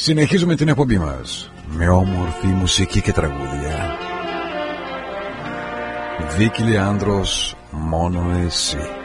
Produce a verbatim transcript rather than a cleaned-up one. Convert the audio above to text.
Συνεχίζουμε την εκπομπή μας με όμορφη μουσική και τραγούδια. Βίκη Λεάνδρος, μόνο εσύ.